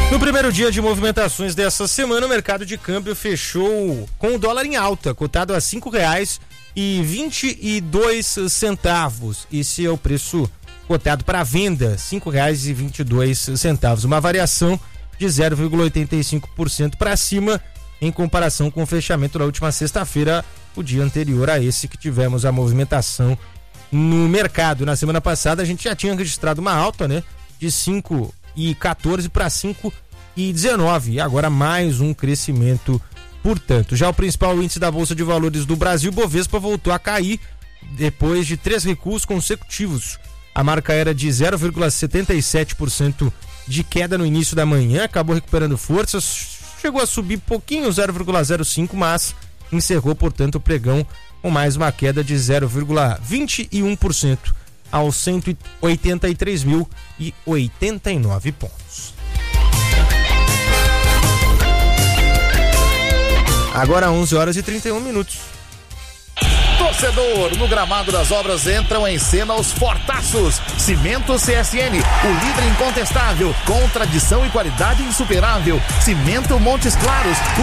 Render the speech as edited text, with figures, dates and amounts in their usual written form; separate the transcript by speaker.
Speaker 1: No primeiro dia de movimentações dessa semana, o mercado de câmbio fechou com o dólar em alta, cotado a R$ 5,22. Esse é o preço cotado para venda, R$ 5,22. Uma variação de 0,85% para cima em comparação com o fechamento da última sexta-feira, o dia anterior a esse que tivemos a movimentação no mercado. Na semana passada a gente já tinha registrado uma alta, né, de 5,14 para 5,19 e agora mais um crescimento, portanto. Já o principal índice da Bolsa de Valores do Brasil, Bovespa, voltou a cair depois de 3 recuos consecutivos. A marca era de 0,77% de queda no início da manhã, acabou recuperando forças, chegou a subir pouquinho, 0,05, mas encerrou, portanto, o pregão com mais uma queda de 0,21% aos 183.089 pontos. Agora 11h31.
Speaker 2: Torcedor, no gramado das obras entram em cena os fortaços. Cimento CSN, o líder incontestável, com tradição e qualidade insuperável. Cimento Montes Claros,